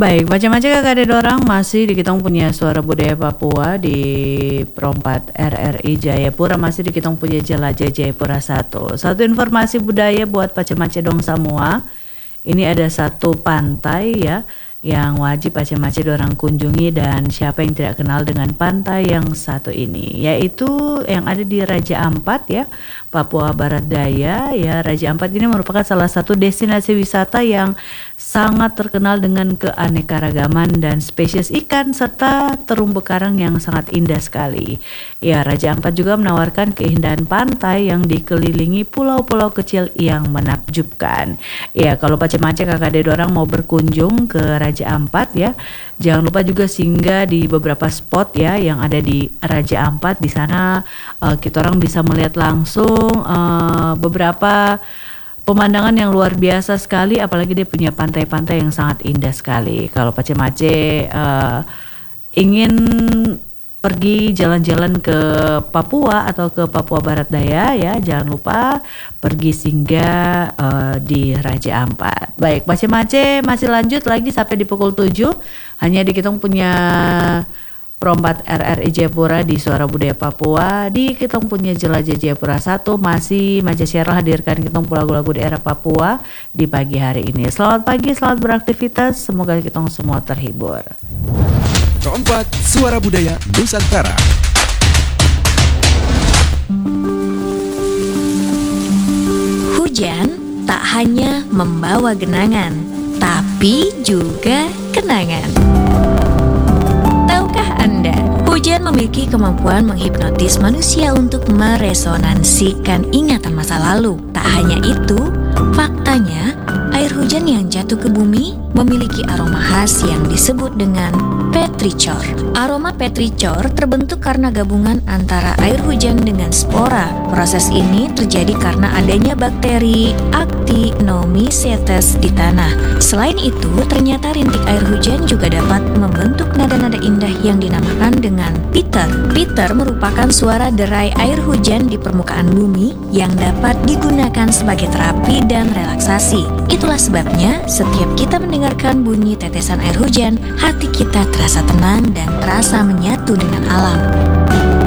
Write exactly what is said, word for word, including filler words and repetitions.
Baik, macam-macam kakak ada orang masih di kita punya Suara Budaya Papua di Perompat R R I Jayapura, masih di kita punya Jelajah Jayapura satu. Satu informasi budaya buat Pace-Mace dong semua. Ini ada satu pantai ya yang wajib Pace-Mace orang kunjungi, dan siapa yang tidak kenal dengan pantai yang satu ini, yaitu yang ada di Raja Ampat ya, Papua Barat Daya ya. Raja Ampat ini merupakan salah satu destinasi wisata yang sangat terkenal dengan keanekaragaman dan spesies ikan serta terumbu karang yang sangat indah sekali. Ya, Raja Ampat juga menawarkan keindahan pantai yang dikelilingi pulau-pulau kecil yang menakjubkan. Ya, kalau Pace-Mace kakak ada orang mau berkunjung ke Raja Ampat ya, jangan lupa juga singgah di beberapa spot ya yang ada di Raja Ampat. Di sana uh, kita orang bisa melihat langsung uh, beberapa pemandangan yang luar biasa sekali, apalagi dia punya pantai-pantai yang sangat indah sekali. Kalau Pace-Mace uh, ingin pergi jalan-jalan ke Papua atau ke Papua Barat Daya ya, jangan lupa pergi singgah uh, di Raja Ampat. Baik, Pace-Mace masih lanjut lagi sampai di pukul tujuh, hanya di kita punya Perompat R R I Jayapura di Suara Budaya Papua. Di kita punya Jelajah Jayapura satu, masih Maja Syarah hadirkan kita lagu-lagu daerah Papua di pagi hari ini. Selamat pagi, selamat beraktivitas, semoga kita semua terhibur. Perompat Suara Budaya Nusantara. Hujan tak hanya membawa genangan, tapi juga kenangan. Tahukah Anda, hujan memiliki kemampuan menghipnotis manusia untuk meresonansikan ingatan masa lalu. Tak hanya itu, faktanya, air hujan yang jatuh ke bumi memiliki aroma khas yang disebut dengan petrichor. Aroma petrichor terbentuk karena gabungan antara air hujan dengan spora. Proses ini terjadi karena adanya bakteri Actinomycetes di tanah. Selain itu, ternyata rintik air hujan juga dapat membentuk nada-nada indah yang dinamakan dengan pitter. Pitter merupakan suara derai air hujan di permukaan bumi yang dapat digunakan sebagai terapi dan relaksasi. Itulah sebabnya setiap kita mendengarkan bunyi tetesan air hujan, hati kita terasa tenang dan terasa menyatu dengan alam.